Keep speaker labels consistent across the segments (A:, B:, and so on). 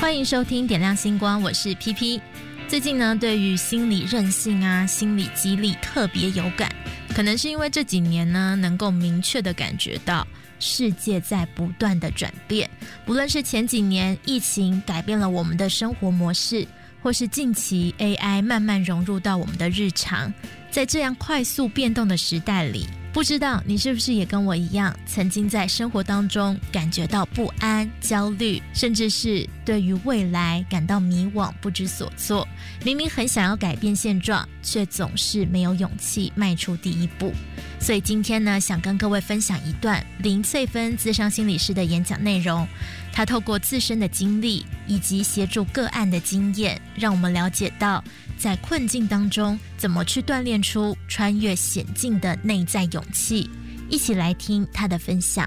A: 欢迎收听点亮星光，我是 PP。 最近呢，对于心理韧性啊、心理激励特别有感，可能是因为这几年呢，能够明确的感觉到世界在不断的转变，不论是前几年疫情改变了我们的生活模式，或是近期 AI 慢慢融入到我们的日常，在这样快速变动的时代里，不知道你是不是也跟我一样，曾经在生活当中感觉到不安、焦虑，甚至是对于未来感到迷惘、不知所措。明明很想要改变现状，却总是没有勇气迈出第一步。所以今天呢，想跟各位分享一段林翠芬諮商心理师的演讲内容。她透过自身的经历以及协助个案的经验，让我们了解到在困境当中怎么去锻炼出穿越险境的内在勇气。一起来听她的分享。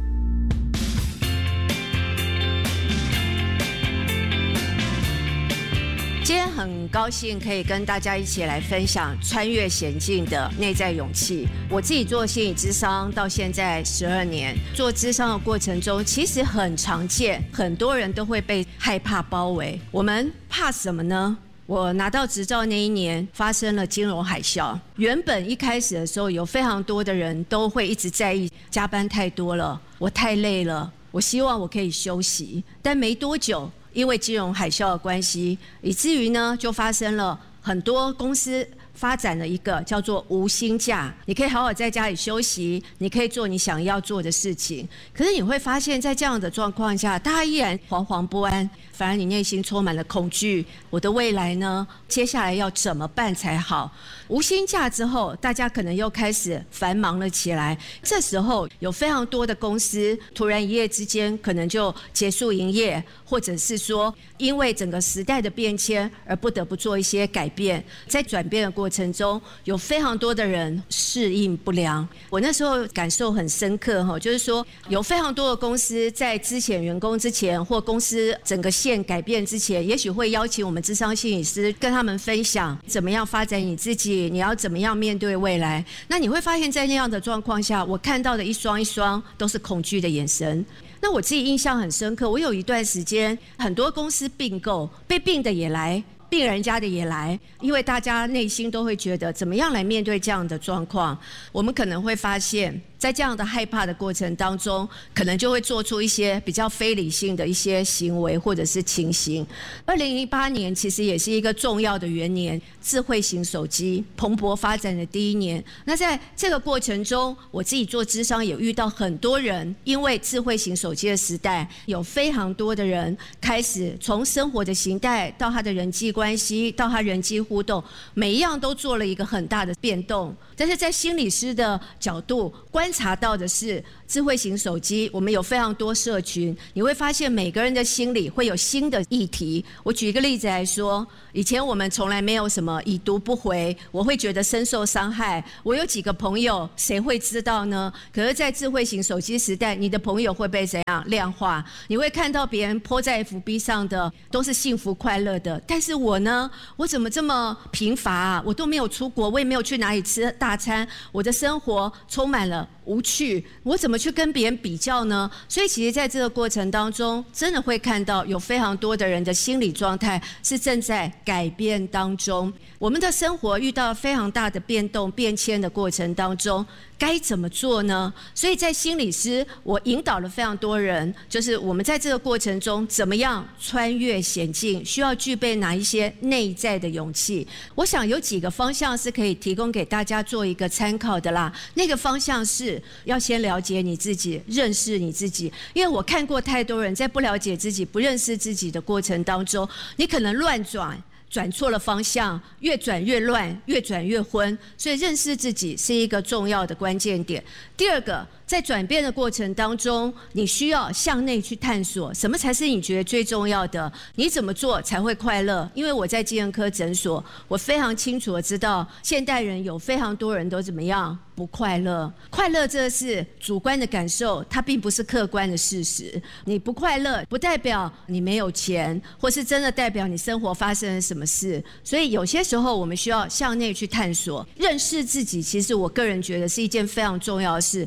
B: 今天很高兴可以跟大家一起来分享穿越险境的内在勇气。我自己做心理咨商到现在12年，做咨商的过程中，其实很常见，很多人都会被害怕包围。我们怕什么呢？我拿到执照那一年发生了金融海啸，原本一开始的时候有非常多的人都会一直在意加班太多了，我太累了，我希望我可以休息。但没多久，因为金融海啸的关系，以至于呢就发生了很多公司发展了一个叫做无薪假，你可以好好在家里休息，你可以做你想要做的事情。可是你会发现在这样的状况下，大家依然惶惶不安，反而你内心充满了恐惧。我的未来呢？接下来要怎么办才好？无薪假之后，大家可能又开始繁忙了起来。这时候有非常多的公司突然一夜之间可能就结束营业，或者是说因为整个时代的变迁而不得不做一些改变。在转变的过程中，有非常多的人适应不良。我那时候感受很深刻，就是说有非常多的公司在之前员工之前，或公司整个线改变之前，也许会邀请我们諮商心理师跟他们分享怎么样发展你自己，你要怎么样面对未来。那你会发现在那样的状况下，我看到的一双一双都是恐惧的眼神。那我自己印象很深刻，我有一段时间很多公司并购，被并的也来，病人家的也来，因为大家内心都会觉得怎么样来面对这样的状况。我们可能会发现在这样的害怕的过程当中，可能就会做出一些比较非理性的一些行为或者是情形。2008年其实也是一个重要的元年，智慧型手机蓬勃发展的第一年。那在这个过程中，我自己做諮商也遇到很多人，因为智慧型手机的时代，有非常多的人开始从生活的形态到他的人际关系，到他人际互动，每一样都做了一个很大的变动。但是在心理师的角度观察到的是，智慧型手机我们有非常多社群，你会发现每个人的心里会有新的议题。我举一个例子来说，以前我们从来没有什么已读不回，我会觉得深受伤害，我有几个朋友谁会知道呢？可是在智慧型手机时代，你的朋友会被怎样量化？你会看到别人 po 在 FB 上的都是幸福快乐的，但是我呢，我怎么这么贫乏啊？我都没有出国，我也没有去哪里吃大餐，我的生活充满了无趣，我怎么去跟别人比较呢？所以其实在这个过程当中，真的会看到有非常多的人的心理状态是正在改变当中。我们的生活遇到非常大的变动变迁的过程当中，该怎么做呢？所以在心理师，我引导了非常多人，就是我们在这个过程中怎么样穿越险境，需要具备哪一些内在的勇气。我想有几个方向是可以提供给大家做一个参考的啦。那个方向是要先了解你自己，认识你自己。因为我看过太多人在不了解自己、不认识自己的过程当中，你可能乱转错了方向，越转越乱，越转越昏。所以认识自己是一个重要的关键点。第二个，在转变的过程当中，你需要向内去探索，什么才是你觉得最重要的？你怎么做才会快乐？因为我在精神科诊所，我非常清楚的知道，现代人有非常多人都怎么样不快乐。快乐这是主观的感受，它并不是客观的事实。你不快乐，不代表你没有钱，或是真的代表你生活发生了什么事。所以有些时候我们需要向内去探索，认识自己。其实我个人觉得是一件非常重要的事。当你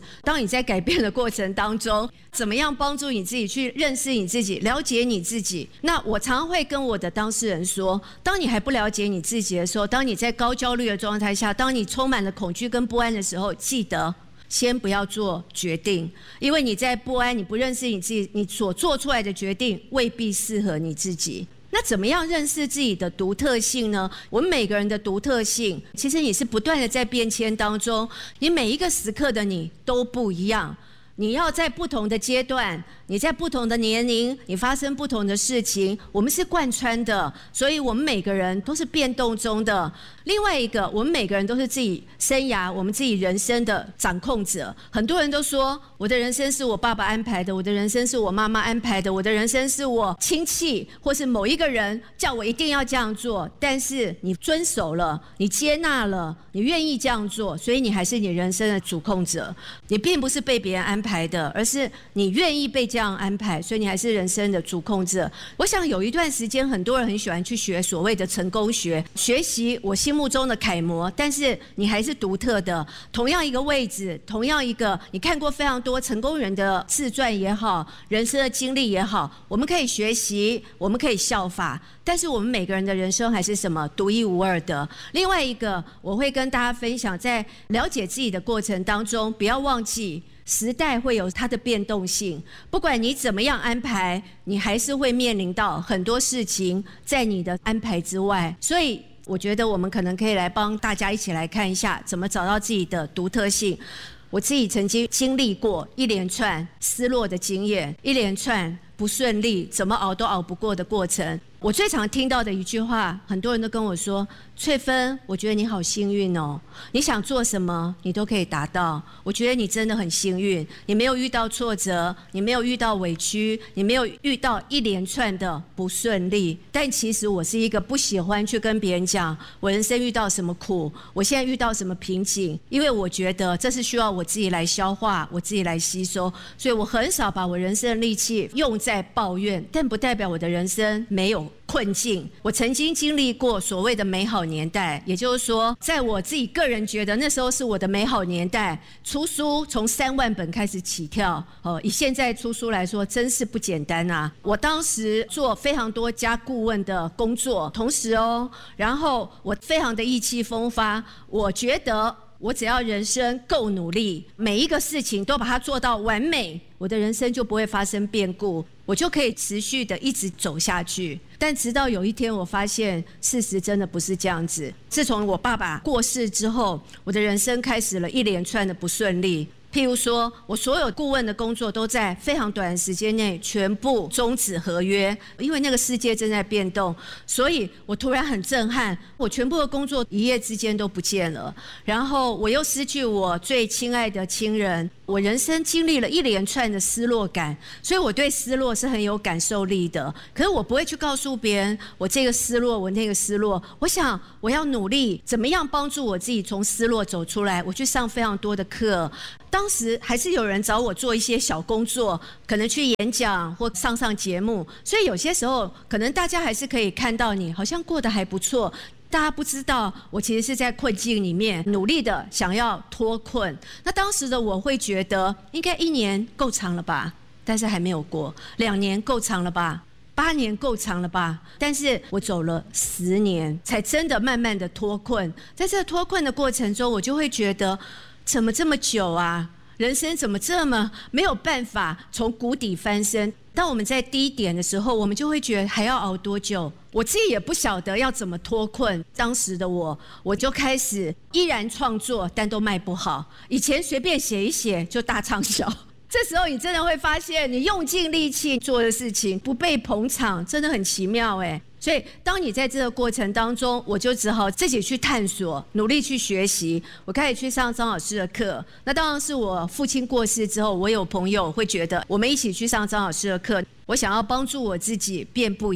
B: 你在改变的过程当中，怎么样帮助你自己去认识你自己，了解你自己。那我常常会跟我的当事人说，当你还不了解你自己的时候，当你在高焦虑的状态下，当你充满了恐惧跟不安的时候，记得先不要做决定，因为你在不安，你不认识你自己，你所做出来的决定未必适合你自己。那怎么样认识自己的独特性呢？我们每个人的独特性，其实你是不断的在变迁当中，你每一个时刻的你都不一样。你要在不同的阶段，你在不同的年龄，你发生不同的事情，我们是贯穿的，所以我们每个人都是变动中的。另外一个，我们每个人都是自己生涯，我们自己人生的掌控者。很多人都说，我的人生是我爸爸安排的，我的人生是我妈妈安排的，我的人生是我亲戚或是某一个人叫我一定要这样做。但是你遵守了，你接纳了，你愿意这样做，所以你还是你人生的主控者。你并不是被别人安排的，而是你愿意被这样安排，所以你还是人生的主控者。我想有一段时间，很多人很喜欢去学所谓的成功学，学习我心目中的楷模，但是你还是独特的。同样一个位置，同样一个，你看过非常多成功人的自传也好，人生的经历也好，我们可以学习，我们可以效法，但是我们每个人的人生还是什么独一无二的。另外一个，我会跟大家分享，在了解自己的过程当中，不要忘记时代会有它的变动性，不管你怎么样安排，你还是会面临到很多事情在你的安排之外。所以我觉得我们可能可以来帮大家一起来看一下，怎么找到自己的独特性。我自己曾经经历过一连串失落的经验，一连串不顺利，怎么熬都熬不过的过程。我最常听到的一句话，很多人都跟我说，翠芬，我觉得你好幸运哦，你想做什么你都可以达到，我觉得你真的很幸运，你没有遇到挫折，你没有遇到委屈，你没有遇到一连串的不顺利。但其实我是一个不喜欢去跟别人讲我人生遇到什么苦，我现在遇到什么瓶颈，因为我觉得这是需要我自己来消化，我自己来吸收，所以我很少把我人生的力气用在抱怨，但不代表我的人生没有困境。我曾经经历过所谓的美好年代，也就是说，在我自己个人觉得那时候是我的美好年代，出书从3万本开始起跳，以现在出书来说真是不简单啊。我当时做非常多家顾问的工作，同时然后我非常的意气风发，我觉得我只要人生够努力，每一个事情都把它做到完美，我的人生就不会发生变故，我就可以持续的一直走下去。但直到有一天我发现事实真的不是这样子。自从我爸爸过世之后，我的人生开始了一连串的不顺利。譬如说，我所有顾问的工作都在非常短的时间内全部终止合约，因为那个世界正在变动，所以我突然很震撼，我全部的工作一夜之间都不见了，然后我又失去我最亲爱的亲人，我人生经历了一连串的失落感，所以我对失落是很有感受力的。可是我不会去告诉别人我这个失落，我那个失落，我想我要努力怎么样帮助我自己从失落走出来。我去上非常多的课，当时还是有人找我做一些小工作，可能去演讲或上节目，所以有些时候可能大家还是可以看到你好像过得还不错，大家不知道我其实是在困境里面努力的想要脱困。那当时的我会觉得应该1年够长了吧，但是还没有过；2年够长了吧，8年够长了吧，但是我走了10年才真的慢慢的脱困。在这个脱困的过程中，我就会觉得怎么这么久啊，人生怎么这么没有办法从谷底翻身。当我们在低点的时候，我们就会觉得还要熬多久，我自己也不晓得要怎么脱困。当时的我就开始依然创作，但都卖不好。以前随便写一写就大畅销，这时候你真的会发现你用尽力气做的事情不被捧场，真的很奇妙耶。所以当你在这个过程当中，我就只好自己去探索，努力去学习。我开始去上张老师的课，那当然是我父亲过世之后，我有朋友会觉得我们一起去上张老师的课，我想要帮助我自己变不一样。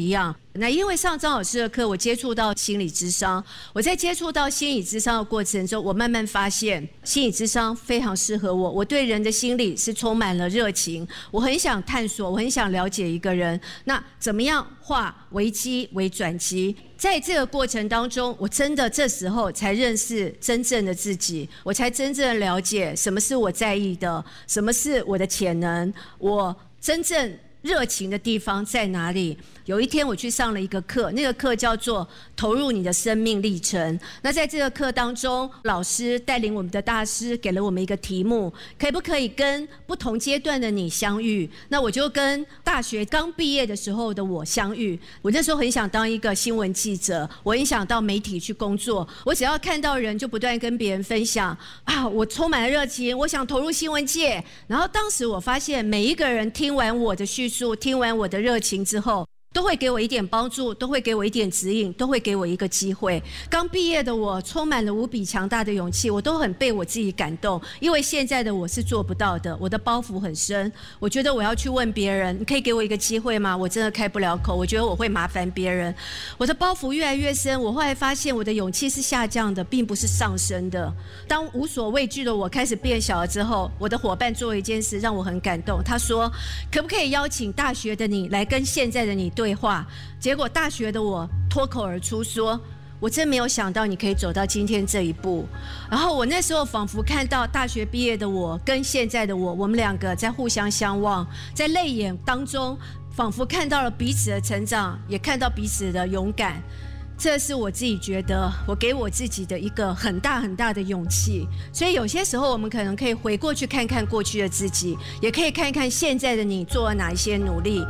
B: 那因为上张老师的课，我接触到心理咨商。我在接触到心理咨商的过程中，我慢慢发现心理咨商非常适合我。我对人的心理是充满了热情，我很想探索，我很想了解一个人。那怎么样化危机为转机？在这个过程当中，我真的这时候才认识真正的自己，我才真正了解什么是我在意的，什么是我的潜能，我真正热情的地方在哪里？有一天我去上了一个课，那个课叫做投入你的生命历程。那在这个课当中，老师带领我们的大师给了我们一个题目，可不可以跟不同阶段的你相遇？那我就跟大学刚毕业的时候的我相遇。我那时候很想当一个新闻记者，我很想到媒体去工作，我只要看到人就不断跟别人分享啊，我充满了热情，我想投入新闻界。然后当时我发现每一个人听完我的叙述，听完我的热情之后，都会给我一点帮助，都会给我一点指引，都会给我一个机会。刚毕业的我充满了无比强大的勇气，我都很被我自己感动，因为现在的我是做不到的，我的包袱很深。我觉得我要去问别人，你可以给我一个机会吗？我真的开不了口，我觉得我会麻烦别人。我的包袱越来越深，我后来发现我的勇气是下降的，并不是上升的。当无所畏惧的我开始变小了之后，我的伙伴做了一件事让我很感动，他说可不可以邀请大学的你来跟现在的你对话？结果大学的我脱口而出说，我真没有想到你可以走到今天这一步。然后我那时候仿佛看到大学毕业的我跟现在的我们两个在互相相望，在泪眼当中仿佛看到了彼此的成长，也看到彼此的勇敢。这是我自己觉得我给我自己的一个很大很大的勇气。所以有些时候我们可能可以回过去看看过去的自己，也可以看看现在的你做了哪一些努力。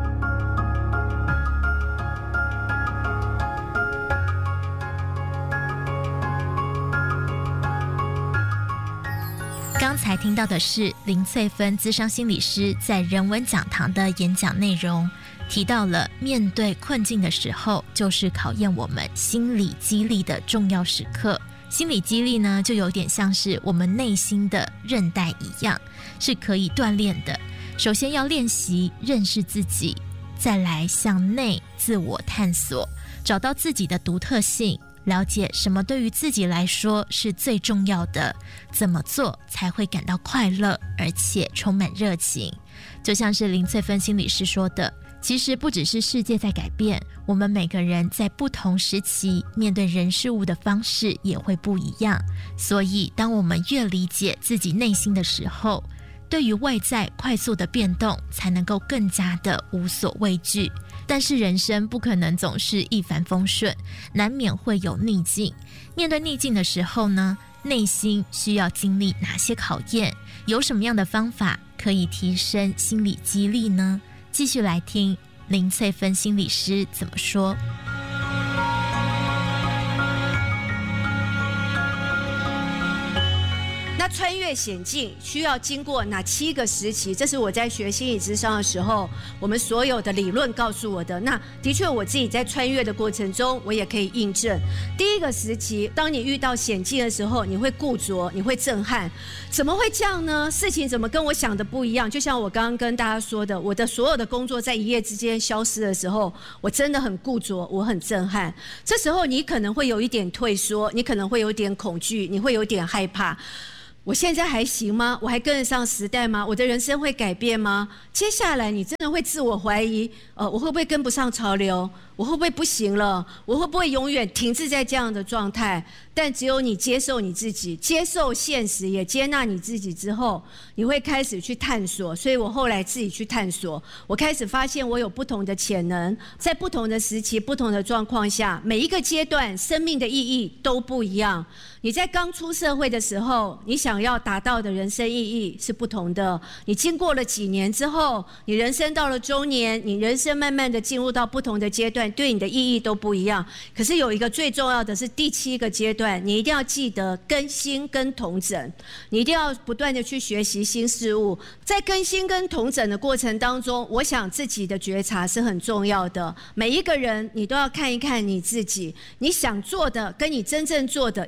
A: 刚才听到的是林翠芬諮商心理师在人文讲堂的演讲内容，提到了面对困境的时候，就是考验我们心理激励的重要时刻。心理激励呢，就有点像是我们内心的韧带一样，是可以锻炼的。首先要练习认识自己，再来向内自我探索，找到自己的独特性，了解什么对于自己来说是最重要的，怎么做才会感到快乐，而且充满热情。就像是林翠芬心理师说的，其实不只是世界在改变，我们每个人在不同时期面对人事物的方式也会不一样。所以当我们越理解自己内心的时候，对于外在快速的变动才能够更加的无所畏惧。但是人生不可能总是一帆风顺，难免会有逆境。面对逆境的时候呢，内心需要经历哪些考验？有什么样的方法可以提升心理激励呢？继续来听林翠芬心理师怎么说。
B: 那穿越险境需要经过哪7个时期？这是我在学心理咨商的时候，我们所有的理论告诉我的。那的确我自己在穿越的过程中，我也可以印证。第一个时期，当你遇到险境的时候，你会固着，你会震撼。怎么会这样呢？事情怎么跟我想的不一样？就像我刚刚跟大家说的，我的所有的工作在一夜之间消失的时候，我真的很固着，我很震撼。这时候你可能会有一点退缩，你可能会有点恐惧，你会有点害怕。我现在还行吗？我还跟得上时代吗？我的人生会改变吗？接下来你真的会自我怀疑，我会不会跟不上潮流？我会不会不行了？我会不会永远停滞在这样的状态？但只有你接受你自己，接受现实，也接纳你自己之后，你会开始去探索。所以我后来自己去探索，我开始发现我有不同的潜能，在不同的时期、不同的状况下，每一个阶段生命的意义都不一样。你在刚出社会的时候，你想要达到的人生意义是不同的。你经过了几年之后，你人生到了中年，你人生慢慢的进入到不同的阶段，对你的意义都不一样。可是有一个最重要的是第7个阶段，你一定要记得更新跟统整，你一定要不断的去学习新事物。在更新跟统整的过程当中，我想自己的觉察是很重要的。每一个人你都要看一看你自己，你想做的跟你真正做的一样吗？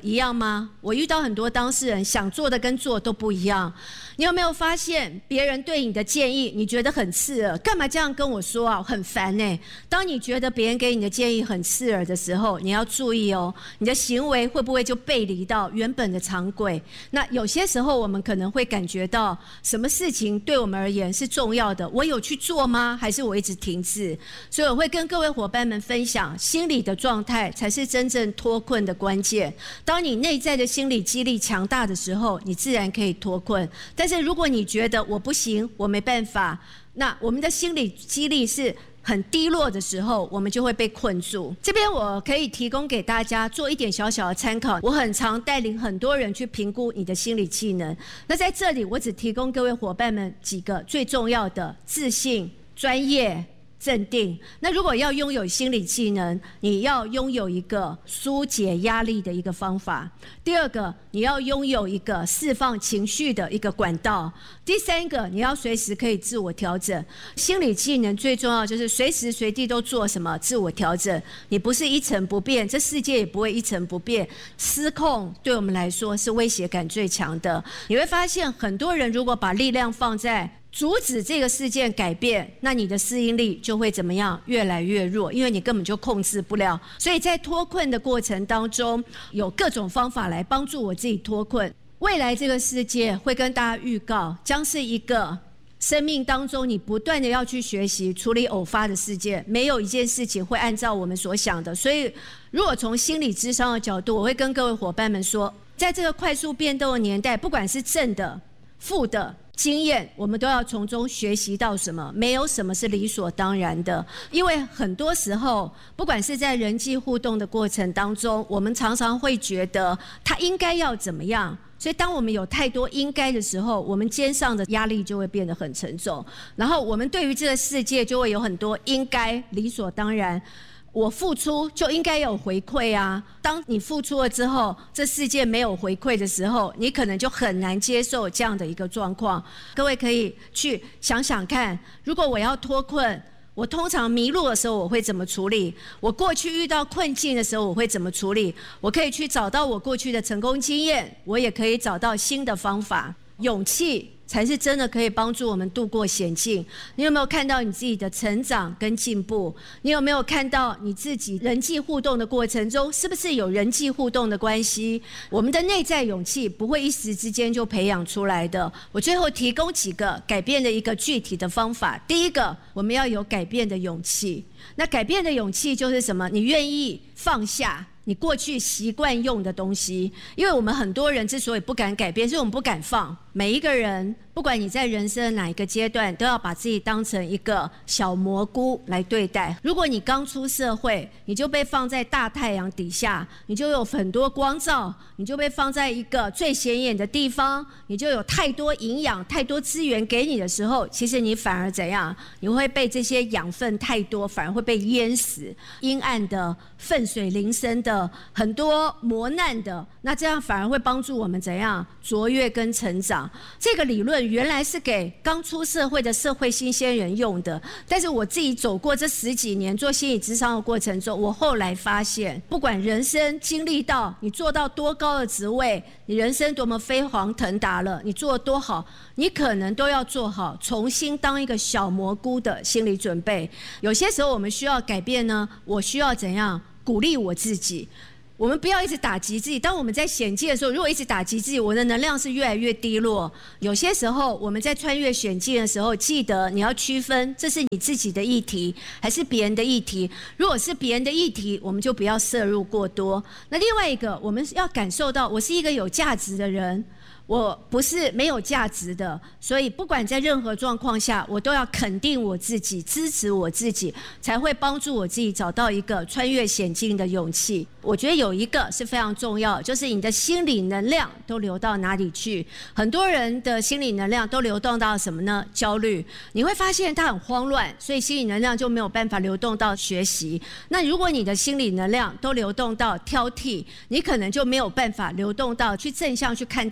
B: 吗？我遇到很多当事人想做的跟做都不一样。你有没有发现别人对你的建议你觉得很刺耳，干嘛这样跟我说啊，很烦欸。当你觉得别人给你的建议很刺耳的时候，你要注意哦，你的行为会不会就背离到原本的常轨。那有些时候我们可能会感觉到什么事情对我们而言是重要的，我有去做吗？还是我一直停滞？所以我会跟各位伙伴们分享，心理的状态才是真正脱困的关键。当你内在的心理激励强大的时候，你自然可以脱困。但是如果你觉得我不行，我没办法，那我们的心理激励是很低落的时候，我们就会被困住。这边我可以提供给大家做一点小小的参考。我很常带领很多人去评估你的心理技能，那在这里我只提供各位伙伴们几个最重要的：自信、专业、镇定。那如果要拥有心理技能，你要拥有一个疏解压力的一个方法。第二个，你要拥有一个释放情绪的一个管道。第三个，你要随时可以自我调整。心理技能最重要就是随时随地都做什么自我调整。你不是一成不变，这世界也不会一成不变。失控对我们来说是威胁感最强的。你会发现很多人如果把力量放在阻止这个事件改变，那你的适应力就会怎么样？越来越弱，因为你根本就控制不了。所以在脱困的过程当中，有各种方法来帮助我自己脱困。未来这个世界会跟大家预告，将是一个生命当中你不断的要去学习处理偶发的事件，没有一件事情会按照我们所想的。所以如果从心理咨商的角度，我会跟各位伙伴们说，在这个快速变动的年代，不管是正的、负的经验，我们都要从中学习到什么？没有什么是理所当然的，因为很多时候，不管是在人际互动的过程当中，我们常常会觉得他应该要怎么样。所以当我们有太多应该的时候，我们肩上的压力就会变得很沉重，然后我们对于这个世界就会有很多应该、理所当然。我付出就应该有回馈啊！当你付出了之后，这世界没有回馈的时候，你可能就很难接受这样的一个状况。各位可以去想想看，如果我要脱困，我通常迷路的时候我会怎么处理？我过去遇到困境的时候我会怎么处理？我可以去找到我过去的成功经验，我也可以找到新的方法。勇气才是真的可以帮助我们度过险境。你有没有看到你自己的成长跟进步？你有没有看到你自己人际互动的过程中，是不是有人际互动的关系？我们的内在勇气不会一时之间就培养出来的。我最后提供几个改变的一个具体的方法。第一个，我们要有改变的勇气。那改变的勇气就是什么？你愿意放下你过去习惯用的东西。因为我们很多人之所以不敢改变，是我们不敢放。每一个人，不管你在人生的哪一个阶段，都要把自己当成一个小蘑菇来对待。如果你刚出社会，你就被放在大太阳底下，你就有很多光照，你就被放在一个最显眼的地方，你就有太多营养、太多资源给你的时候，其实你反而怎样？你会被这些养分太多，反而会被淹死。阴暗的、粪水淋身的、很多磨难的，那这样反而会帮助我们怎样？卓越跟成长。这个理论原来是给刚出社会的社会新鲜人用的，但是我自己走过这10几年做心理咨商的过程中，我后来发现，不管人生经历到你做到多高的职位，你人生多么飞黄腾达了，你做得多好，你可能都要做好重新当一个小蘑菇的心理准备。有些时候我们需要改变呢，我需要怎样鼓励我自己。我们不要一直打击自己。当我们在险境的时候，如果一直打击自己，我的能量是越来越低落。有些时候我们在穿越险境的时候，记得你要区分这是你自己的议题还是别人的议题。如果是别人的议题，我们就不要摄入过多。那另外一个，我们要感受到我是一个有价值的人，我不是没有价值的，所以不管在任何状况下，我都要肯定我自己，支持我自己，才会帮助我自己找到一个穿越险境的勇气。我觉得有一个是非常重要，就是你的心理能量都流到哪里去。很多人的心理能量都流动到什么呢？焦虑。你会发现他很慌乱，所以心理能量就没有办法流动到学习。那如果你的心理能量都流动到挑剔，你可能就没有办法流动到去正向去看待一个事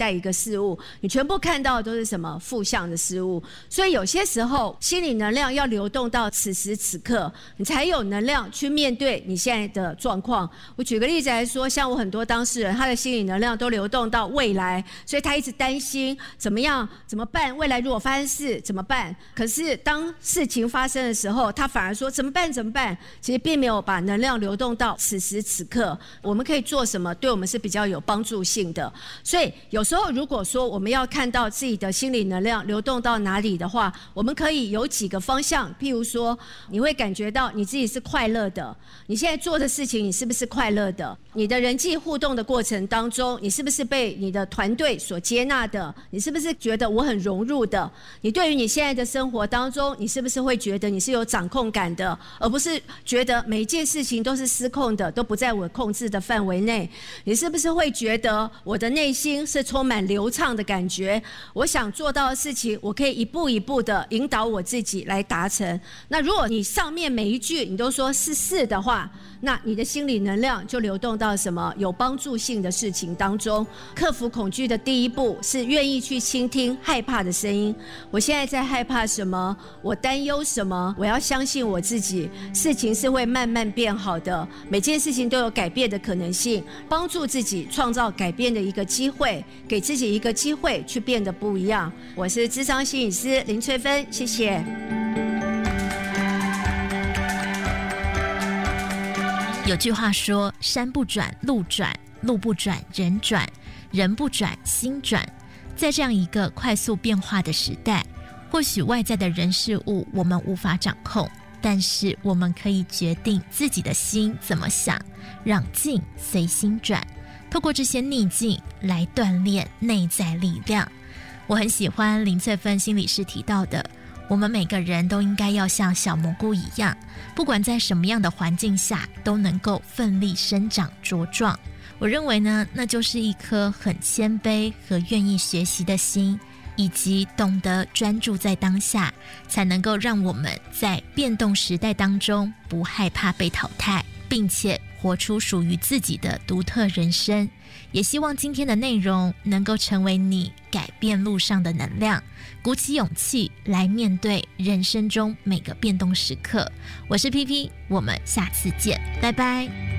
B: 事物，你全部看到的都是什么负向的事物。所以有些时候心理能量要流动到此时此刻，你才有能量去面对你现在的状况。我举个例子来说，像我很多当事人，他的心理能量都流动到未来，所以他一直担心怎么样怎么办，未来如果发生事怎么办。可是当事情发生的时候，他反而说怎么办怎么办，其实并没有把能量流动到此时此刻，我们可以做什么对我们是比较有帮助性的。所以有时候如果说我们要看到自己的心理能量流动到哪里的话，我们可以有几个方向。譬如说你会感觉到你自己是快乐的，你现在做的事情你是不是快乐的，你的人际互动的过程当中你是不是被你的团队所接纳的，你是不是觉得我很融入的，你对于你现在的生活当中你是不是会觉得你是有掌控感的，而不是觉得每一件事情都是失控的，都不在我控制的范围内。你是不是会觉得我的内心是充满流畅的感觉，我想做到的事情我可以一步一步的引导我自己来达成。那如果你上面每一句你都说是的话，那你的心理能量就流动到什么有帮助性的事情当中。克服恐惧的第一步是愿意去倾听害怕的声音，我现在在害怕什么，我担忧什么，我要相信我自己，事情是会慢慢变好的，每件事情都有改变的可能性，帮助自己创造改变的一个机会，给自己一个机会去变得不一样。我是諮商心理師林翠芬，謝謝。
A: 有句话说，山不转路转，路不转人转，人不转心转。在这样一个快速变化的时代，或许外在的人事物我们无法掌控，但是我们可以决定自己的心怎么想，让境随心转，透过这些逆境来锻炼内在力量。我很喜欢林翠芬心理师提到的，我们每个人都应该要像小蘑菇一样，不管在什么样的环境下都能够奋力生长茁壮。我认为呢，那就是一颗很谦卑和愿意学习的心，以及懂得专注在当下，才能够让我们在变动时代当中不害怕被淘汰，并且活出属于自己的独特人生。也希望今天的内容能够成为你改变路上的能量，鼓起勇气来面对人生中每个变动时刻。我是 PP， 我们下次见，拜拜。